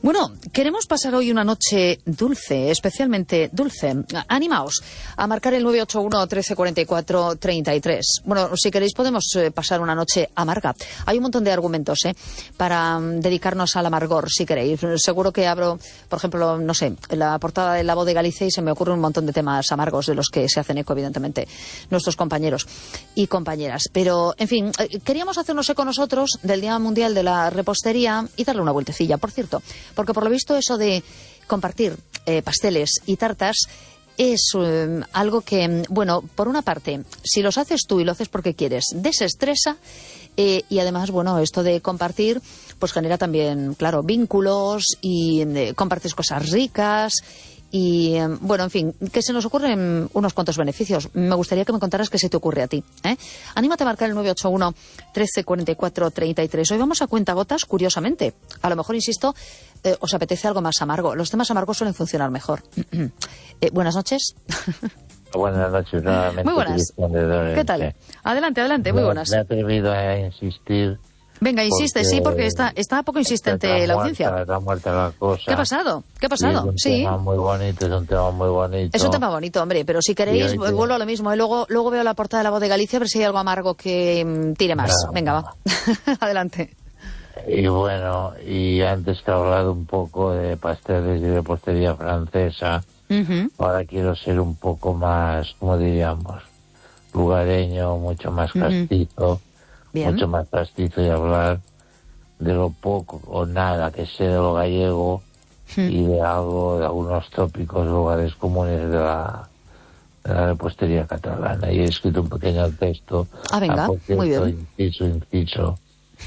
Bueno, queremos pasar hoy una noche dulce, especialmente dulce. Animaos a marcar el 981 1344 33. Bueno, si queréis podemos pasar una noche amarga. Hay un montón de argumentos para dedicarnos al amargor, si queréis. Seguro que abro, por ejemplo, no sé, la portada de La Voz de Galicia y se me ocurre un montón de temas amargos de los que se hacen eco, evidentemente, nuestros compañeros y compañeras. Pero, en fin, queríamos hacernos eco nosotros del Día Mundial de la Repostería y darle una vueltecilla, por cierto. Porque por lo visto eso de compartir pasteles y tartas es algo que, bueno, por una parte, si los haces tú y lo haces porque quieres, desestresa y además, bueno, esto de compartir pues genera también, claro, vínculos y compartes cosas ricas y, bueno, en fin, que se nos ocurren unos cuantos beneficios. Me gustaría que me contaras qué se te ocurre a ti. Anímate a marcar el 981 1344 33. Hoy vamos a cuentagotas, curiosamente. A lo mejor, insisto, os apetece algo más amargo. Los temas amargos suelen funcionar mejor. Buenas noches. Buenas noches, nuevamente. Muy buenas. ¿Qué tal? Adelante, adelante, muy buenas. Me he atrevido a insistir. Venga, insiste, sí, porque está poco insistente la audiencia. Está muerta la cosa. ¿Qué ha pasado? ¿Qué ha pasado? Es un tema muy bonito, es un tema muy bonito. Es un tema bonito, hombre, pero si queréis, vuelvo a lo mismo. Luego veo la portada de La Voz de Galicia a ver si hay algo amargo que tire más. Venga, va. Adelante. Y bueno, y antes que he hablado un poco de pasteles y repostería francesa, ahora quiero ser un poco más, como diríamos, lugareño, mucho más castizo. Bien. Mucho más castizo y hablar de lo poco o nada que sé de lo gallego y de algo, de algunos tópicos, lugares comunes de la repostería catalana. Y he escrito un pequeño texto. Venga, muy bien. Inciso.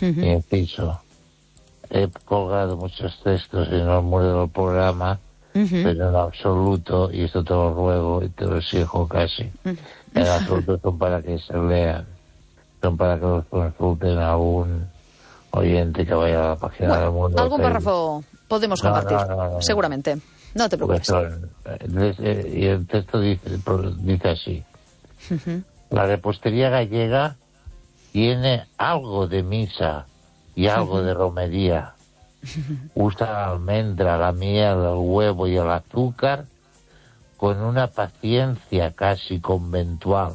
He colgado muchos textos en el muro del programa, pero en absoluto, y esto te lo ruego y te lo exijo casi, en absoluto son para que se lean. Son para que los consulten a un oyente que vaya a la página del Mundo. Algún párrafo podemos compartir, seguramente. No te preocupes. Y el texto dice así. La repostería gallega tiene algo de misa y algo de romería. Usa la almendra, la miel, el huevo y el azúcar con una paciencia casi conventual.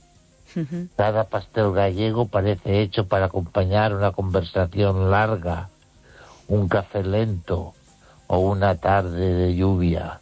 Cada pastel gallego parece hecho para acompañar una conversación larga, un café lento o una tarde de lluvia.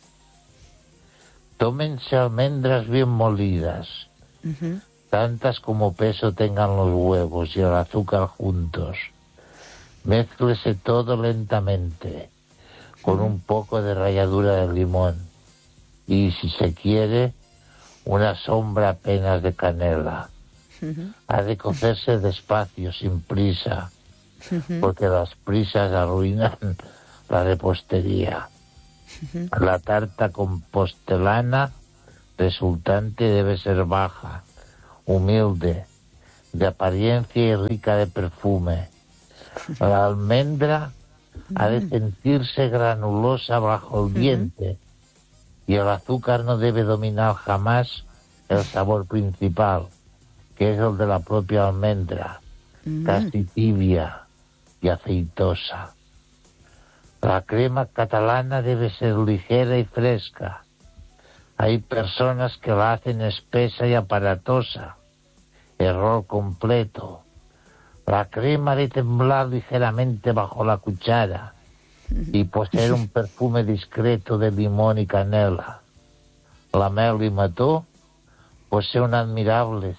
Tómense almendras bien molidas, tantas como peso tengan los huevos y el azúcar juntos. Mézclese todo lentamente, con un poco de ralladura de limón y, si se quiere, una sombra apenas de canela. Ha de cocerse despacio, sin prisa, porque las prisas arruinan la repostería. La tarta compostelana resultante debe ser baja, humilde, de apariencia y rica de perfume. La almendra ha de sentirse granulosa bajo el diente, y el azúcar no debe dominar jamás el sabor principal, que es el de la propia almendra, casi tibia y aceitosa. La crema catalana debe ser ligera y fresca. Hay personas que la hacen espesa y aparatosa. Error completo. La crema debe temblar ligeramente bajo la cuchara y poseer un perfume discreto de limón y canela. La mel y mató posee una admirable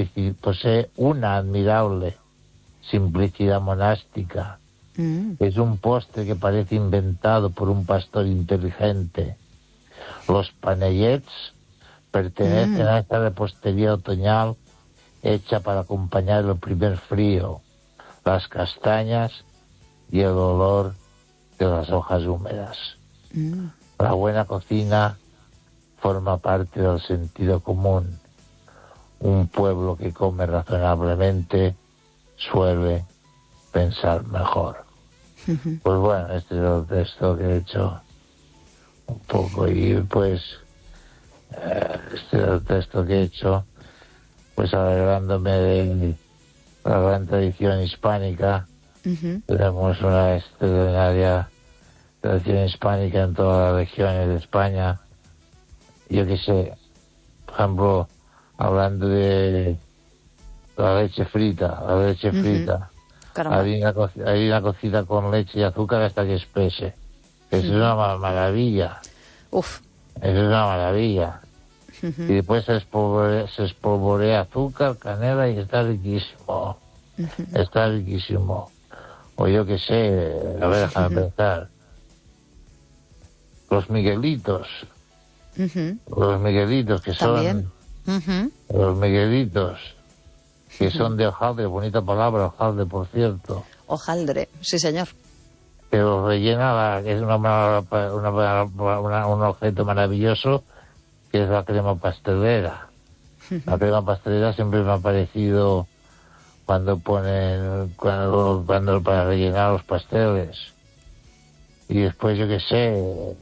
simplicidad monástica. Es un postre que parece inventado por un pastor inteligente. Los panellets pertenecen a esta repostería otoñal hecha para acompañar el primer frío, las castañas y el olor de las hojas húmedas. La buena cocina forma parte del sentido común. Un pueblo que come razonablemente suele pensar mejor. Pues bueno, este es el texto que he hecho un poco, y pues este es el texto que he hecho, pues alegrándome de la gran tradición hispánica. Tenemos una extraordinaria tradición hispánica en todas las regiones de España. Yo qué sé, por ejemplo, hablando de la leche frita, Caramba. harina cocida con leche y azúcar hasta que espese. Eso es una maravilla. Uf. Eso es una maravilla. Y después se espolvorea azúcar, canela y está riquísimo. Está riquísimo. O yo qué sé, a ver, déjame pensar. Los Miguelitos. Los Miguelitos que También. son... Los Miguelitos que son de hojaldre, bonita palabra, hojaldre, por cierto. Hojaldre, sí señor. Que los rellena, es un objeto maravilloso, que es la crema pastelera. La crema pastelera siempre me ha parecido cuando para rellenar los pasteles. Y después, yo qué sé,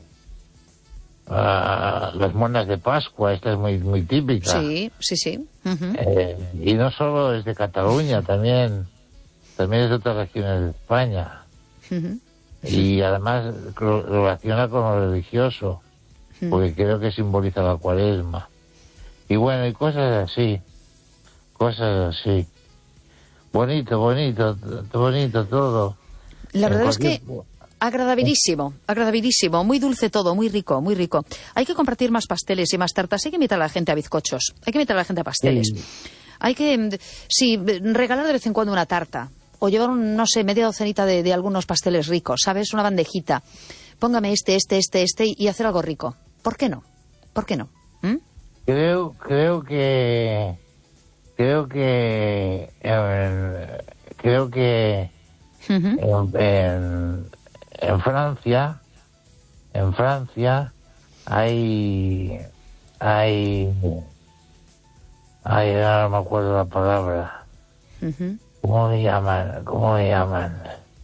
las monas de Pascua, esta es muy típica. Sí. Y no solo es de Cataluña, también es de otras regiones de España. Y además lo relaciona con lo religioso, porque creo que simboliza la Cuaresma. Y bueno, y cosas así. Bonito todo. La verdad es que agradabilísimo, muy dulce todo, muy rico. Hay que compartir más pasteles y más tartas, hay que invitar a la gente a bizcochos, hay que invitar a la gente a pasteles. Sí. Hay que, regalar de vez en cuando una tarta, o llevar, media docenita de algunos pasteles ricos, ¿sabes? Una bandejita. Póngame este, y hacer algo rico. ¿Por qué no? ¿Mm? Creo que en Francia hay ahora no me acuerdo la palabra. ¿Cómo me llaman?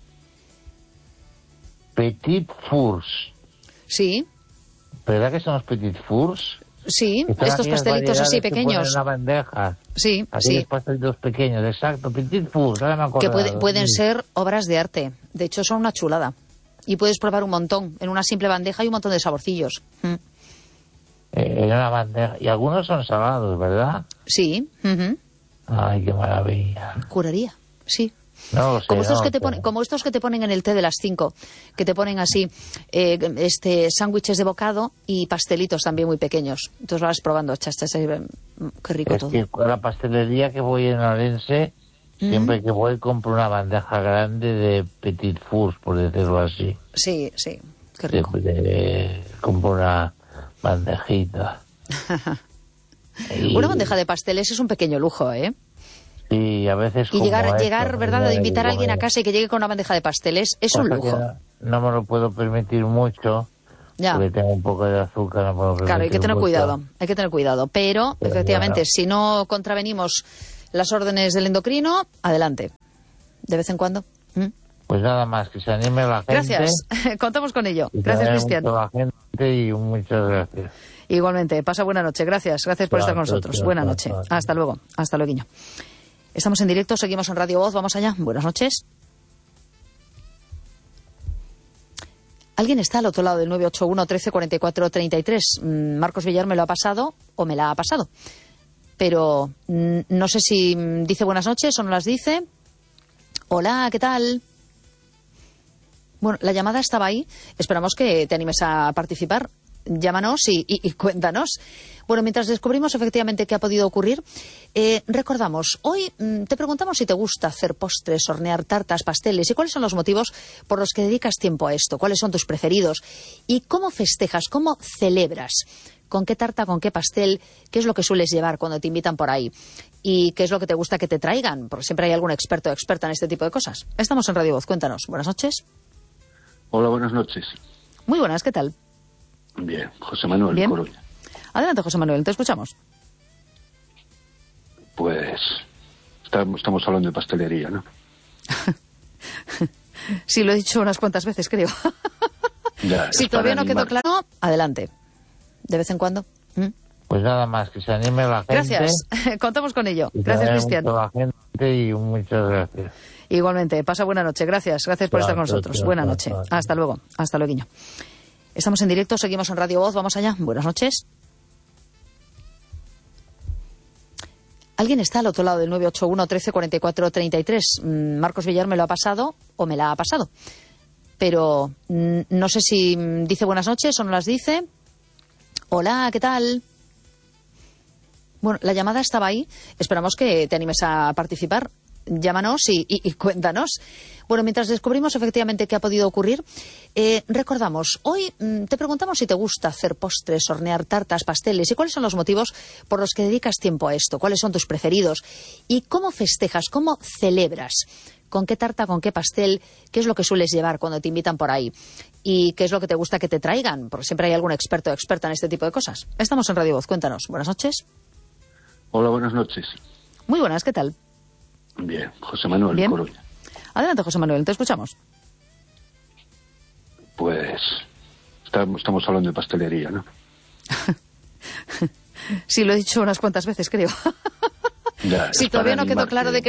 Petit fours. Sí. ¿Verdad que son los petit fours? Sí, Están estos aquellas pastelitos así variedades que pequeños. ponen en una bandeja. Sí. Pastelitos pequeños, exacto, petit fours, ahora me Que acuerdo. pueden ser obras de arte. De hecho, son una chulada. Y puedes probar un montón. En una simple bandeja hay un montón de saborcillos. En una bandeja. Y algunos son salados, ¿verdad? Sí. Ay, qué maravilla. Curaría, sí. No lo sé. Como estos que te ponen en el té de las 5, que te ponen así, sándwiches de bocado y pastelitos también muy pequeños. Entonces lo vas probando, qué rico Es todo. que a la pastelería que voy en Orense, siempre que voy compro una bandeja grande de petit fours, por decirlo así. Sí, qué rico. Compro una bandejita. Una bandeja de pasteles es un pequeño lujo, ¿eh? Sí, a veces... Y llegar, ¿verdad?, de invitar a alguien a casa y que llegue con una bandeja de pasteles es un lujo. No me lo puedo permitir mucho, ya. Porque tengo un poco de azúcar, no puedo permitir. Claro, hay que tener cuidado. Pero efectivamente, bueno, si no contravenimos las órdenes del endocrino, adelante. De vez en cuando. Pues nada más, que se anime la gente. Gracias, contamos con ello. Gracias, Cristian. La gente y muchas gracias. Igualmente, pasa buena noche. Gracias por estar con nosotros. Buena noche. Hasta luego. Hasta luego. Estamos en directo, seguimos en Radio Voz, vamos allá. Buenas noches. ¿Alguien está al otro lado del 981 13 44 33? Marcos Villar me lo ha pasado o me la ha pasado. Pero no sé si dice buenas noches o no las dice. Hola, ¿qué tal? Bueno, la llamada estaba ahí. Esperamos que te animes a participar. Llámanos y cuéntanos. Bueno, mientras descubrimos efectivamente qué ha podido ocurrir, recordamos, hoy te preguntamos si te gusta hacer postres, hornear tartas, pasteles, y cuáles son los motivos por los que dedicas tiempo a esto, cuáles son tus preferidos, y cómo festejas, cómo celebras, con qué tarta, con qué pastel, qué es lo que sueles llevar cuando te invitan por ahí, y qué es lo que te gusta que te traigan, porque siempre hay algún experto o experta en este tipo de cosas. Estamos en Radio Voz, cuéntanos. Buenas noches. Hola, buenas noches. Muy buenas, ¿qué tal? Bien, José Manuel, Bien. Coruña. Adelante, José Manuel, te escuchamos. Pues estamos hablando de pastelería, ¿no? Sí, lo he dicho unas cuantas veces, creo. Ya, si todavía no quedó claro, adelante. De vez en cuando. Pues nada más, que se anime la gente. Gracias, contamos con ello. Y Gracias, Cristian. La gente y muchas gracias. Igualmente, pasa buena noche. Gracias por estar con nosotros. Buena noche. Hasta luego. Hasta luego. Estamos en directo, seguimos en Radio Voz. Vamos allá. Buenas noches. Alguien está al otro lado del 981 13 44 33. Marcos Villar me lo ha pasado o me la ha pasado. Pero no sé si dice buenas noches o no las dice. Hola, ¿qué tal? Bueno, la llamada estaba ahí. Esperamos que te animes a participar. Llámanos y cuéntanos. Bueno, mientras descubrimos efectivamente qué ha podido ocurrir, recordamos, hoy te preguntamos si te gusta hacer postres, hornear tartas, pasteles y cuáles son los motivos por los que dedicas tiempo a esto, cuáles son tus preferidos y cómo festejas, cómo celebras, con qué tarta, con qué pastel, qué es lo que sueles llevar cuando te invitan por ahí y qué es lo que te gusta que te traigan, porque siempre hay algún experto o experta en este tipo de cosas. Estamos en Radio Voz, cuéntanos. Buenas noches. Hola, buenas noches. Muy buenas, ¿qué tal? Bien, José Manuel, Bien. Coruña. Adelante, José Manuel, te escuchamos. Pues estamos hablando de pastelería, ¿no? Sí, lo he dicho unas cuantas veces, creo. Ya, Si es todavía para no quedó animarte. claro de qué